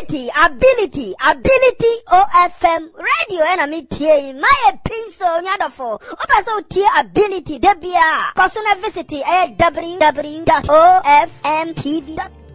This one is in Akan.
ability OFM radio enemy tie my pinso nyadofo obaso tie ability debia personal visit www.ofmtv.com